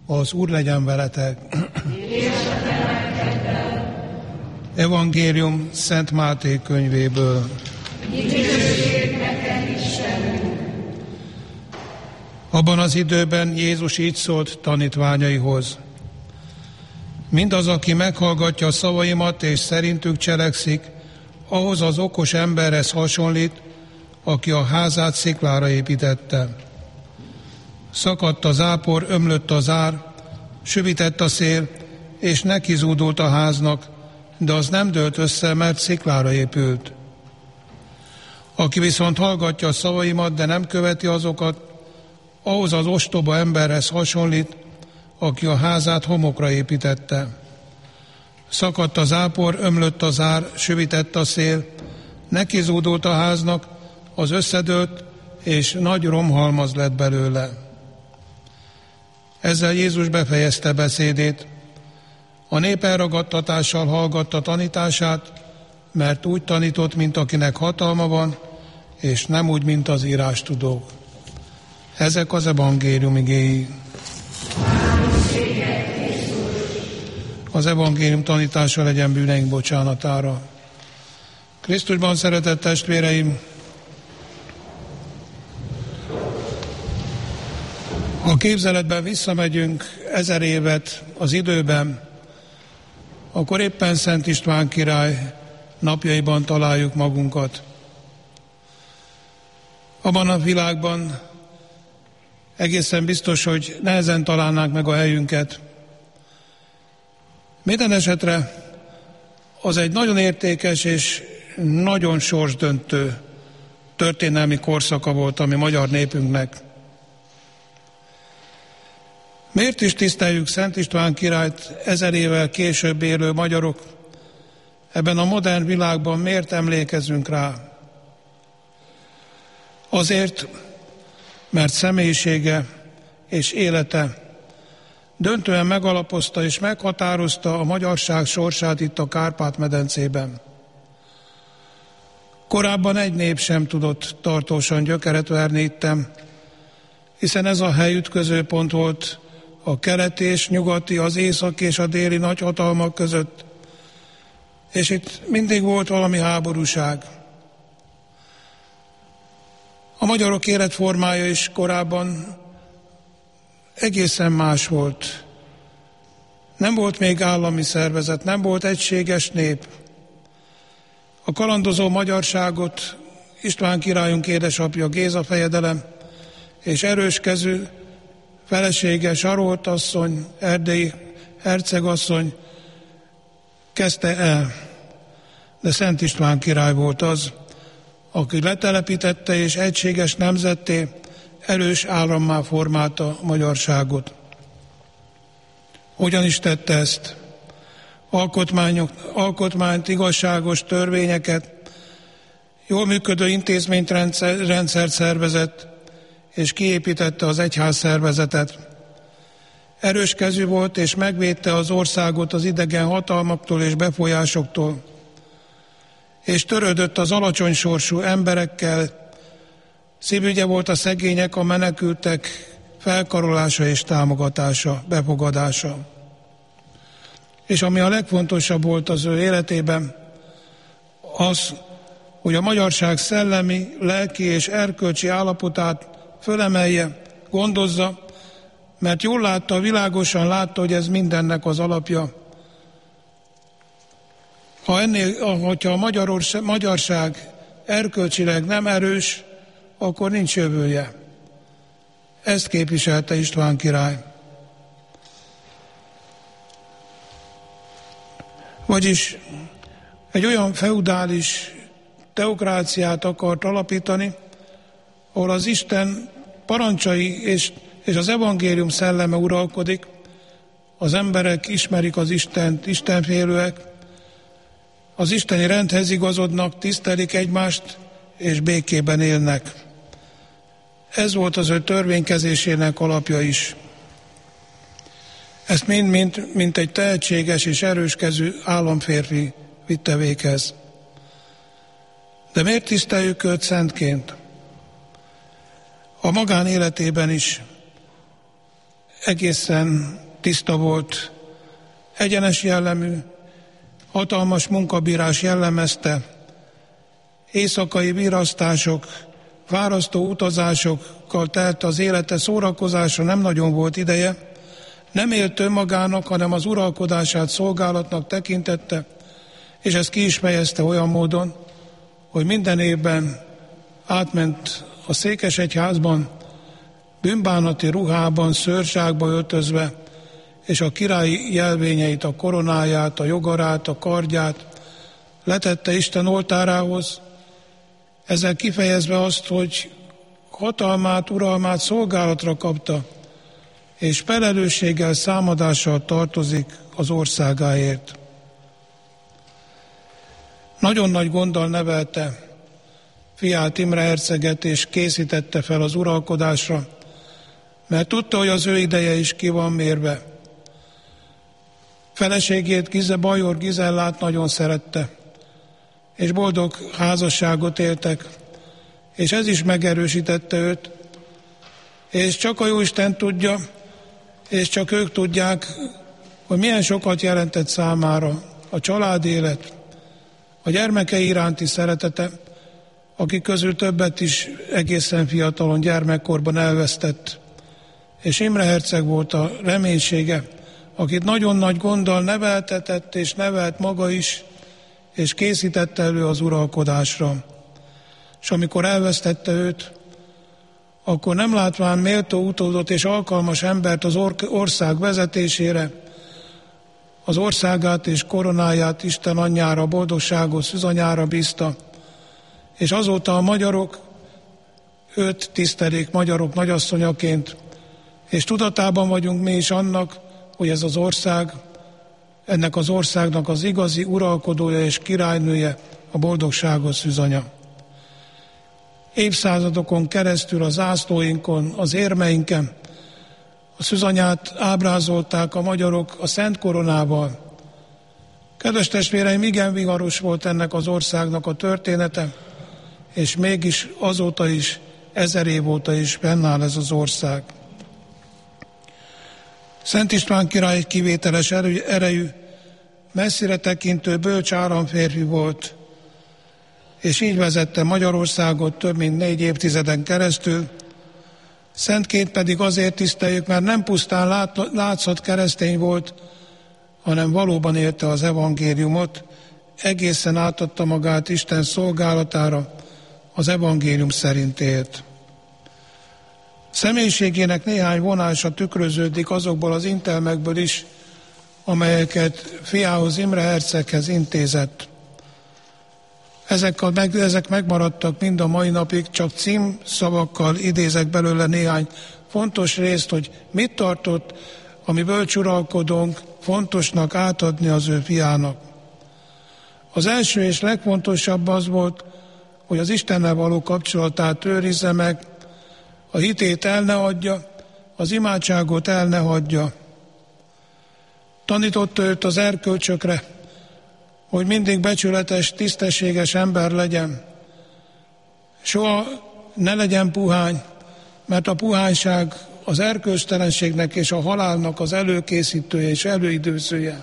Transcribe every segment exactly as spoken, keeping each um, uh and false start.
Az Úr legyen veletek. Evangélium Szent Máté könyvéből. Abban az időben Jézus így szólt tanítványaihoz: mindaz, aki meghallgatja a szavaimat és szerintük cselekszik, ahhoz az okos emberhez hasonlít, aki a házát sziklára építette. Szakadt a zápor, ömlött az ár, süvitett a szél, és nekizúdult a háznak, de az nem dőlt össze, mert sziklára épült. Aki viszont hallgatja a szavaimat, de nem követi azokat, ahhoz az ostoba emberhez hasonlít, aki a házát homokra építette. Szakadt a zápor, ömlött az ár, süvitett a szél, nekizúdult a háznak, az összedőlt, és nagy romhalmaz lett belőle. Ezzel Jézus befejezte beszédét. A nép elragadtatással hallgatta tanítását, mert úgy tanított, mint akinek hatalma van, és nem úgy, mint az írástudók. Ezek az evangélium igéi. Az evangélium tanítása legyen bűneink bocsánatára. Krisztusban szeretett testvéreim, ha képzeletben visszamegyünk ezer évet az időben, akkor éppen Szent István király napjaiban találjuk magunkat. Abban a világban egészen biztos, hogy nehezen találnánk meg a helyünket. Minden esetre az egy nagyon értékes és nagyon sorsdöntő történelmi korszaka volt a mi magyar népünknek. Miért is tiszteljük Szent István királyt ezer évvel később élő magyarok? Ebben a modern világban miért emlékezünk rá? Azért, mert személyisége és élete döntően megalapozta és meghatározta a magyarság sorsát itt a Kárpát-medencében. Korábban egy nép sem tudott tartósan gyökeret verni itten, hiszen ez a hely ütközőpont volt a keleti és nyugati, az északi és a déli nagyhatalmak között, és itt mindig volt valami háborúság. A magyarok életformája is korábban egészen más volt. Nem volt még állami szervezet, nem volt egységes nép. A kalandozó magyarságot István királyunk édesapja Géza fejedelem és erőskezű felesége Zsarolt asszony, erdélyi hercegasszony kezdte el. De Szent István király volt az, aki letelepítette és egységes nemzetté, erős állammá formálta a magyarságot. Hogyan is tette ezt? Alkotmányok, alkotmányt, igazságos törvényeket, jól működő intézményrendszert szervezett, és kiépítette az egyház szervezetet. Erős kezű volt, és megvédte az országot az idegen hatalmaktól és befolyásoktól, és törődött az alacsony sorsú emberekkel, szívügye volt a szegények, a menekültek felkarolása és támogatása, befogadása. És ami a legfontosabb volt az ő életében, az, hogy a magyarság szellemi, lelki és erkölcsi állapotát fölemelje, gondozza, mert jól látta, világosan látta, hogy ez mindennek az alapja. Ha ennél, hogyha a Magyarország, magyarság erkölcsileg nem erős, akkor nincs jövője. Ezt képviselte István király. Vagyis egy olyan feudális teokráciát akart alapítani, ahol az Isten parancsai és, és az evangélium szelleme uralkodik, az emberek ismerik az Istent, istenfélőek, az isteni rendhez igazodnak, tisztelik egymást, és békében élnek. Ez volt az ő törvénykezésének alapja is. Ezt mind-mind, mint egy tehetséges és erőskezű államférfi vitte véghez. De miért tiszteljük őt szentként? A magánéletében is egészen tiszta volt, egyenes jellemű, hatalmas munkabírás jellemezte, éjszakai virasztások, fárasztó utazásokkal telt az élete, szórakozásra nem nagyon volt ideje, nem élt önmagának, hanem az uralkodását szolgálatnak tekintette, és ezt ki is fejezte olyan módon, hogy minden évben átment a székesegyházban, bűnbánati ruhában, szőrzsákba öltözve, és a királyi jelvényeit, a koronáját, a jogarát, a kardját letette Isten oltárához, ezzel kifejezve azt, hogy hatalmát, uralmát szolgálatra kapta, és felelősséggel, számadással tartozik az országáért. Nagyon nagy gonddal nevelte fiát, Imre herceget, és készítette fel az uralkodásra, mert tudta, hogy az ő ideje is ki van mérve. Feleségét, Gize, Bajor Gizellát nagyon szerette, és boldog házasságot éltek, és ez is megerősítette őt, és csak a Jóisten tudja, és csak ők tudják, hogy milyen sokat jelentett számára a családélet, a gyermekei iránti szeretete, akik közül többet is egészen fiatalon, gyermekkorban elvesztett. És Imre herceg volt a reménysége, akit nagyon nagy gonddal neveltetett, és nevelt maga is, és készítette elő az uralkodásra. És amikor elvesztette őt, akkor nem látván méltó utódot és alkalmas embert az ország vezetésére, az országát és koronáját Isten anyjára, boldogságos szűzanyára bízta, és azóta a magyarok őt tisztelik magyarok nagyasszonyaként, és tudatában vagyunk mi is annak, hogy ez az ország, ennek az országnak az igazi uralkodója és királynője a boldogságos szűzanya. Évszázadokon keresztül a zászlóinkon, az érmeinken a szűzanyát ábrázolták a magyarok a szent koronával. Kedves testvéreim, igen viharos volt ennek az országnak a története, és mégis azóta is, ezer év óta is fennáll ez az ország. Szent István király egy kivételes erejű, messzire tekintő, bölcs államférfi volt, és így vezette Magyarországot több mint négy évtizeden keresztül. Szentként pedig azért tiszteljük, mert nem pusztán lát, látszat keresztény volt, hanem valóban élte az evangéliumot, egészen átadta magát Isten szolgálatára, az evangélium szerint élt. Személyiségének néhány vonása tükröződik azokból az intelmekből is, amelyeket fiához, Imre herceghez intézett. Ezek, a, ezek megmaradtak mind a mai napig, csak címszavakkal idézek belőle néhány fontos részt, hogy mit tartott a mi bölcsuralkodónk fontosnak átadni az ő fiának. Az első és legfontosabb az volt, hogy az Istennel való kapcsolatát őrizze meg, a hitét el ne adja, az imádságot el ne hagyja. Tanította őt az erkölcsökre, hogy mindig becsületes, tisztességes ember legyen. Soha ne legyen puhány, mert a puhányság az erkölcstelenségnek és a halálnak az előkészítője és előidőzője.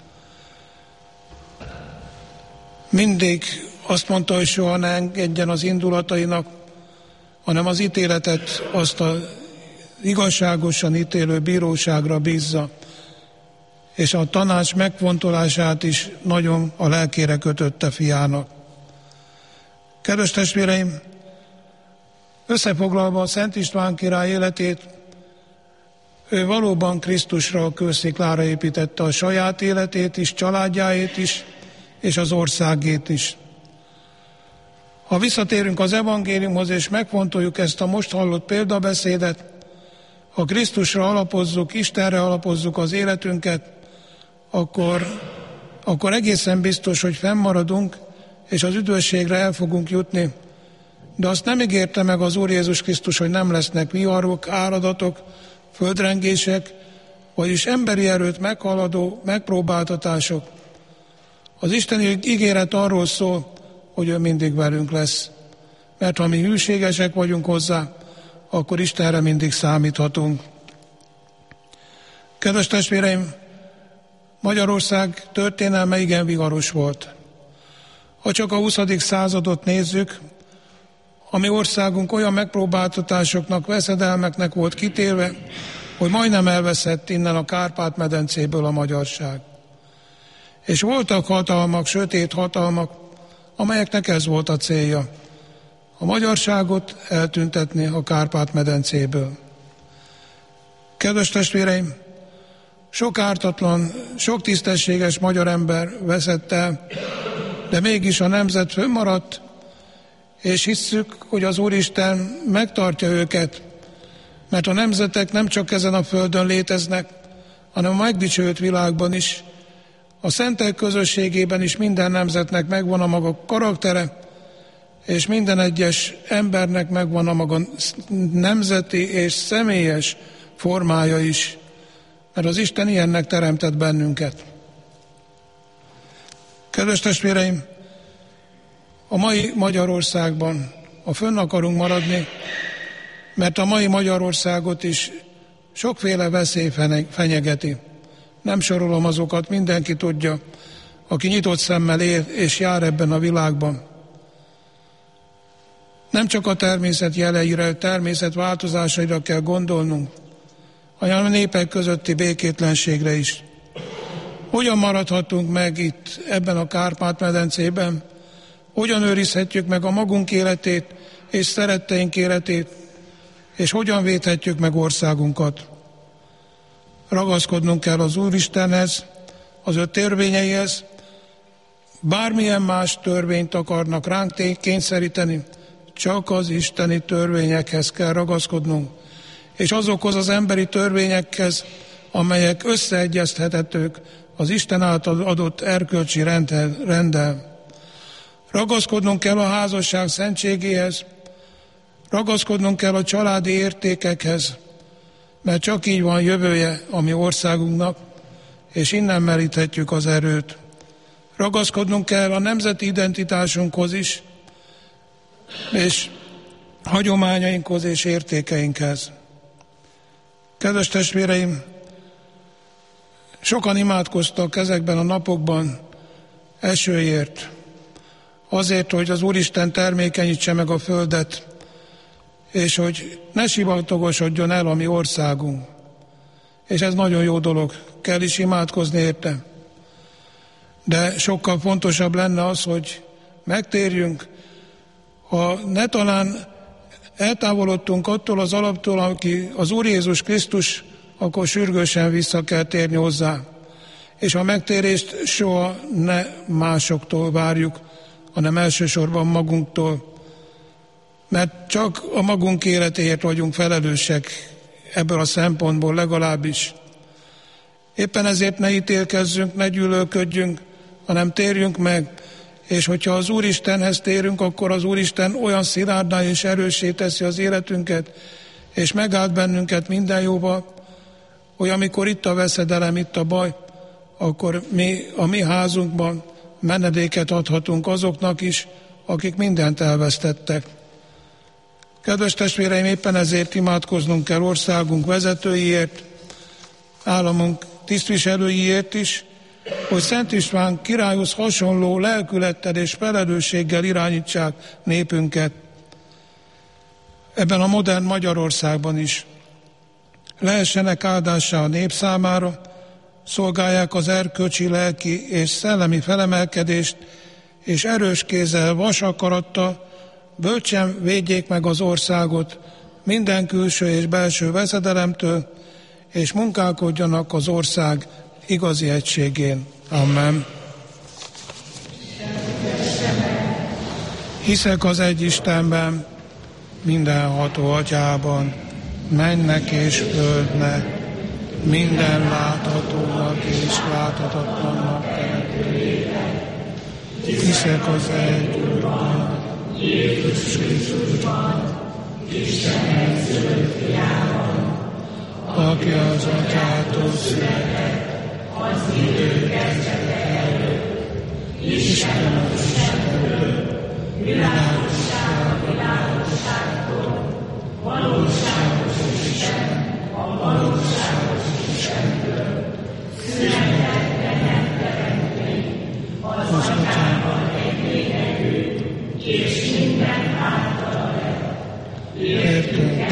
Mindig azt mondta, hogy soha ne engedjen az indulatainak, hanem az ítéletet azt az igazságosan ítélő bíróságra bízza, és a tanács megfontolását is nagyon a lelkére kötötte fiának. Kedves testvéreim, összefoglalva a Szent István király életét, ő valóban Krisztusra, a kősziklára építette a saját életét is, családjáét is, és az országét is. Ha visszatérünk az evangéliumhoz, és megfontoljuk ezt a most hallott példabeszédet, ha Krisztusra alapozzuk, Istenre alapozzuk az életünket, akkor, akkor egészen biztos, hogy fennmaradunk, és az üdvösségre el fogunk jutni. De azt nem ígérte meg az Úr Jézus Krisztus, hogy nem lesznek viharok, áradatok, földrengések, vagyis emberi erőt meghaladó megpróbáltatások. Az isteni ígéret arról szól, hogy ő mindig velünk lesz. Mert ha mi hűségesek vagyunk hozzá, akkor Istenre mindig számíthatunk. Kedves testvéreim, Magyarország történelme igen viharos volt. Ha csak a huszadik századot nézzük, a mi országunk olyan megpróbáltatásoknak, veszedelmeknek volt kitérve, hogy majdnem elveszett innen a Kárpát-medencéből a magyarság. És voltak hatalmak, sötét hatalmak, amelyeknek ez volt a célja: a magyarságot eltüntetni a Kárpát-medencéből. Kedves testvéreim, sok ártatlan, sok tisztességes magyar ember veszett el, de mégis a nemzet fönnmaradt, és hisszük, hogy az Úristen megtartja őket, mert a nemzetek nem csak ezen a földön léteznek, hanem a megdicsőült világban is. A szentek közösségében is minden nemzetnek megvan a maga karaktere, és minden egyes embernek megvan a maga nemzeti és személyes formája is, mert az Isten ilyennek teremtett bennünket. Kedves testvéreim, a mai Magyarországban, ha fönn akarunk maradni, mert a mai Magyarországot is sokféle veszély fenyegeti. Nem sorolom azokat, mindenki tudja, aki nyitott szemmel él és jár ebben a világban. Nem csak a természet jeleire, természet változásaira kell gondolnunk, hanem a népek közötti békétlenségre is. Hogyan maradhatunk meg itt ebben a Kárpát-medencében? Hogyan őrizhetjük meg a magunk életét és szeretteink életét, és hogyan védhetjük meg országunkat? Ragaszkodnunk kell az Úristenhez, az ő törvényeihez. Bármilyen más törvényt akarnak ránk kényszeríteni, csak az isteni törvényekhez kell ragaszkodnunk, és azokhoz az emberi törvényekhez, amelyek összeegyeztethetők az Isten által adott erkölcsi renddel. Ragaszkodnunk kell a házasság szentségéhez, ragaszkodnunk kell a családi értékekhez, mert csak így van jövője a mi országunknak, és innen meríthetjük az erőt. Ragaszkodnunk kell a nemzeti identitásunkhoz is, és hagyományainkhoz és értékeinkhez. Kedves testvéreim, sokan imádkoztak ezekben a napokban esőért, azért, hogy az Úristen termékenyítse meg a földet, és hogy ne sivatagosodjon el a mi országunk. És ez nagyon jó dolog, kell is imádkozni érte. De sokkal fontosabb lenne az, hogy megtérjünk, ha ne talán eltávolodtunk attól az alaptól, aki az Úr Jézus Krisztus, akkor sürgősen vissza kell térni hozzá. És a megtérést soha ne másoktól várjuk, hanem elsősorban magunktól. Mert csak a magunk életéért vagyunk felelősek ebből a szempontból legalábbis. Éppen ezért ne ítélkezzünk, ne gyűlölködjünk, hanem térjünk meg, és hogyha az Úristenhez térünk, akkor az Úristen olyan szilárdá és erőssé teszi az életünket, és megáld bennünket minden jóba, hogy amikor itt a veszedelem, itt a baj, akkor mi a mi házunkban menedéket adhatunk azoknak is, akik mindent elvesztettek. Kedves testvéreim, éppen ezért imádkoznunk kell országunk vezetőiért, államunk tisztviselőiért is, hogy Szent István királyhoz hasonló lelkülettel és felelősséggel irányítsák népünket. Ebben a modern Magyarországban is lehessenek áldássá a nép számára, szolgálják az erkölcsi, lelki és szellemi felemelkedést, és erős kézzel, vas akarattal bölcsen védjék meg az országot minden külső és belső veszedelemtől, és munkálkodjanak az ország igazi egységén. Amen. Hiszek az egy Istenben, mindenható Atyában, mennek és földnek, minden láthatónak és láthatatlannak teremtőjében. Hiszek az egy Úrban, Jézus Krisztusban, Isten egyszülött fiában, aki az Atyától született, az idő kezdete előtt, Isten az Istentől, világosság a világosságtól, valóságos Isten a valóságos Istentől. értünk